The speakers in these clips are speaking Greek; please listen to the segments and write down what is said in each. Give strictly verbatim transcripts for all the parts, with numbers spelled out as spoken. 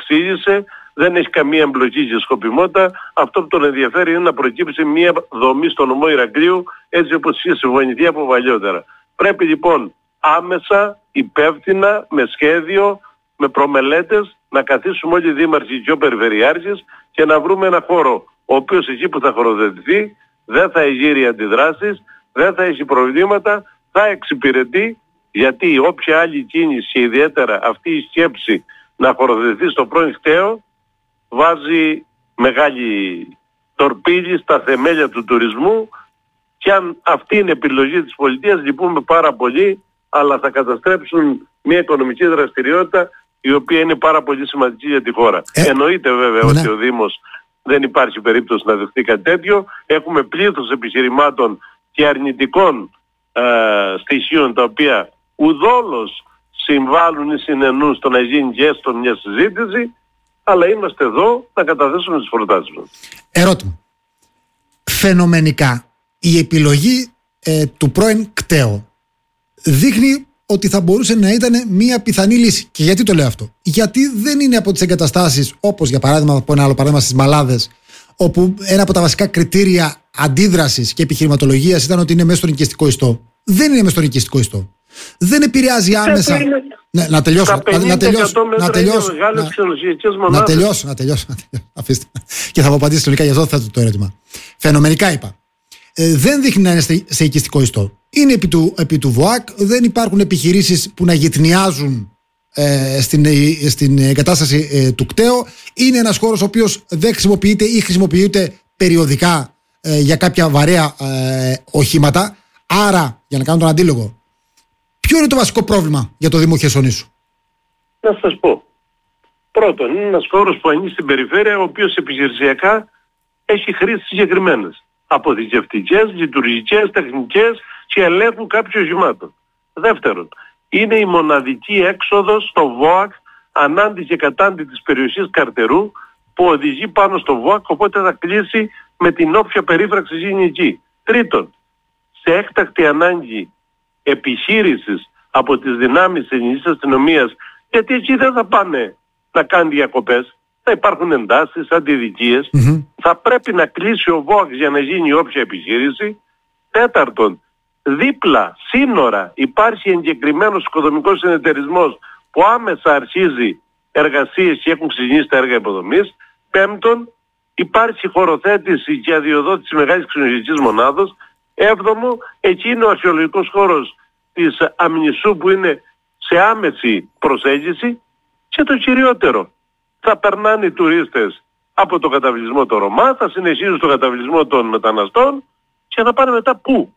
εξήγησε, δεν έχει καμία εμπλοκή και σκοπιμότητα. Αυτό που τον ενδιαφέρει είναι να προκύψει μια δομή στο νομό Ηρακλείου, έτσι όπως είχε συμφωνηθεί από παλιότερα. Πρέπει λοιπόν άμεσα, υπεύθυνα, με σχέδιο, με προμελέτες, να καθίσουμε όλοι οι δήμαρχοι και ο περιφερειάρχης και να βρούμε ένα χώρο, ο οποίος εκεί που θα χωροθετηθεί δεν θα εγείρει αντιδράσεις, δεν θα έχει προβλήματα, θα εξυπηρετεί, γιατί όποια άλλη κίνηση και ιδιαίτερα αυτή η σκέψη να χωροθετηθεί στο πρώην κτέο βάζει μεγάλη τορπίλη στα θεμέλια του τουρισμού, και αν αυτή είναι η επιλογή της πολιτείας λυπούμε πάρα πολύ, αλλά θα καταστρέψουν μια οικονομική δραστηριότητα η οποία είναι πάρα πολύ σημαντική για τη χώρα. Ε, Εννοείται βέβαια ναι. ότι ο Δήμος δεν υπάρχει περίπτωση να δεχτεί κάτι τέτοιο. Έχουμε πλήθος επιχειρημάτων και αρνητικών ε, στοιχείων τα οποία ουδόλως συμβάλλουν ή συνενούν στο να γίνει και έστω μια συζήτηση, αλλά είμαστε εδώ να καταθέσουμε τις προτάσεις μας. Ερώτημα. Φαινομενικά η επιλογή ε, του πρώην κτέο δείχνει ότι θα μπορούσε να ήταν μια πιθανή λύση. Και γιατί το λέω αυτό? Γιατί δεν είναι από τις εγκαταστάσεις, όπως για παράδειγμα, από ένα άλλο παράδειγμα στις Μαλάδες, όπου ένα από τα βασικά κριτήρια αντίδρασης και επιχειρηματολογίας ήταν ότι είναι μέσα στον οικιστικό ιστό. Δεν είναι μέσα στον οικιστικό ιστό. Δεν επηρεάζει άμεσα. Ναι, να τελειώσω. Να, να τελειώσω. Να τελειώσω. Να, να τελειώσω. Να τελειώσω. Αφήστε. Και θα μου απαντήσει τελικά, γι' αυτό θέτω το ερώτημα. Φαινομενικά είπα. Ε, δεν δείχνει να είναι σε οικιστικό ιστό. Είναι επί του, επί του ΒΟΑΚ. Δεν υπάρχουν επιχειρήσεις που να γυτνιάζουν ε, στην, ε, στην εγκατάσταση ε, του κτέο. Είναι ένας χώρος ο οποίος δεν χρησιμοποιείται ή χρησιμοποιείται περιοδικά ε, για κάποια βαρέα ε, οχήματα. Άρα, για να κάνω τον αντίλογο, ποιο είναι το βασικό πρόβλημα για το Δήμο Χερσονήσου? Να σας πω. Πρώτον, είναι ένας χώρος που ανήκει στην περιφέρεια, ο οποίος επιχειρησιακά έχει χρήσεις συγκεκριμένες. Αποθηκευτικές, λειτουργικές, τεχνικές και ελέγχου κάποιων οχημάτων. Δεύτερον, είναι η μοναδική έξοδος στο ΒΟΑΚ ανάντι και κατάντι της περιοχής Καρτερού, που οδηγεί πάνω στο ΒΟΑΚ, οπότε θα κλείσει με την όποια περίφραξη γίνει εκεί. Τρίτον, σε έκτακτη ανάγκη επιχείρησης από τις δυνάμεις της ελληνικής αστυνομίας, γιατί εκεί δεν θα πάνε να κάνουν διακοπές, θα υπάρχουν εντάσεις, αντιδικίες, mm-hmm. θα πρέπει να κλείσει ο ΒΟΑΚ για να γίνει όποια επιχείρηση. Τέταρτον, δίπλα, σύνορα, υπάρχει εγκεκριμένος οικοδομικός συνεταιρισμός που άμεσα αρχίζει εργασίες και έχουν ξεκινήσει τα έργα υποδομής. Πέμπτον, υπάρχει χωροθέτηση και αδειοδότηση μεγάλης ξενοδοχειακής μονάδος. Έβδομο, εκεί είναι ο αρχαιολογικός χώρος της Αμνησού που είναι σε άμεση προσέγγιση. Και το κυριότερο, θα περνάνε οι τουρίστες από το καταβλισμό των Ρωμά, θα συνεχίζουν στο καταβλισμό των μεταναστών και θα πάνε μετά πού?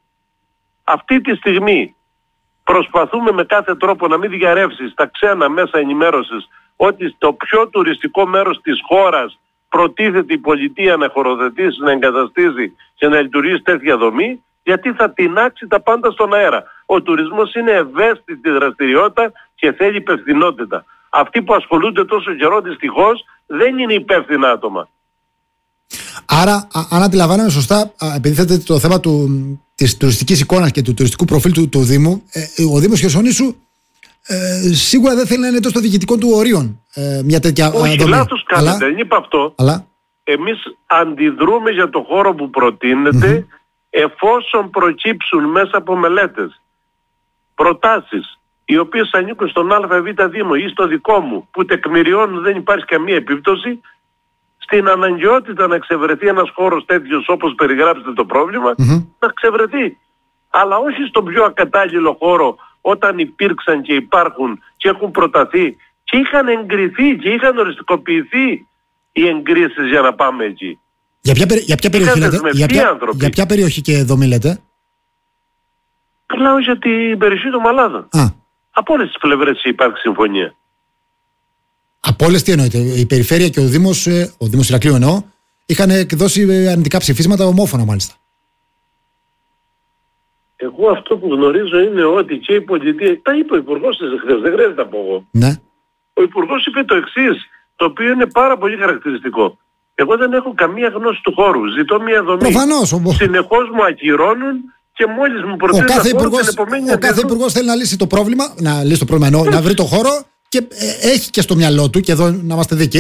Αυτή τη στιγμή προσπαθούμε με κάθε τρόπο να μην διαρρεύσει στα ξένα μέσα ενημέρωσης ότι στο πιο τουριστικό μέρος της χώρας προτίθεται η πολιτεία να χωροθετήσει, να εγκαταστήσει και να λειτουργήσει τέτοια δομή, γιατί θα τεινάξει τα πάντα στον αέρα. Ο τουρισμός είναι ευαίσθητη δραστηριότητα και θέλει υπευθυνότητα. Αυτοί που ασχολούνται τόσο καιρό δυστυχώς δεν είναι υπεύθυνα άτομα. Άρα, α, αν αντιλαμβάνομαι σωστά, α, επειδή θέτετε το θέμα του, της τουριστικής εικόνας και του τουριστικού προφίλ του, του Δήμου, ε, ο Δήμος Χερσονήσου ε, σίγουρα δεν θέλει να είναι τόσο στο διοικητικό του ορίων ε, μια τέτοια Όχι, δομή. λάθος κάνετε, δεν είπα αυτό. Αλλά... Εμείς αντιδρούμε για το χώρο που προτείνεται mm-hmm. εφόσον προκύψουν μέσα από μελέτες προτάσεις οι οποίες ανήκουν στον ΑΒ Δήμο ή στο δικό μου, που τεκμηριώνουν δεν υπάρχει καμία επίπτωση, στην αναγκαιότητα να ξεβρεθεί ένας χώρος τέτοιος όπως περιγράψετε το πρόβλημα, mm-hmm. να ξεβρεθεί. Αλλά όχι στον πιο ακατάλληλο χώρο, όταν υπήρξαν και υπάρχουν και έχουν προταθεί και είχαν εγκριθεί και είχαν οριστικοποιηθεί οι εγκρίσεις για να πάμε εκεί. Για ποια, για ποια περιοχή λέτε, για ποια, για ποια περιοχή και δομή λέτε? Μιλάω για την περιοχή των Μαλάδων. Α. Από όλες τις πλευρές υπάρχει συμφωνία. Από όλες τι εννοείτε? Η περιφέρεια και ο Δήμος, ο Δήμος Ηρακλείου εννοώ, είχαν εκδώσει αρνητικά ψηφίσματα, ομόφωνα μάλιστα. Εγώ αυτό που γνωρίζω είναι ότι και η πολιτεία, τα είπε ο Υπουργός της χθες, δεν χρειάζεται να πω εγώ. Ναι. Ο Υπουργός είπε το εξής, το οποίο είναι πάρα πολύ χαρακτηριστικό. Εγώ δεν έχω καμία γνώση του χώρου, ζητώ μια δομή. Προφανώς. Συνεχώς μου ακυρώνουν και μόλις μου προτείνουν ο κάθε χώρο, υπουργός, επομένη ο κάθε υπουργός θέλει να λύσει το πρόβλημα, να λύσει το πρόβλημα εννοώ, να βρει το χώρο και ε, έχει και στο μυαλό του, και εδώ να είμαστε δίκαιοι,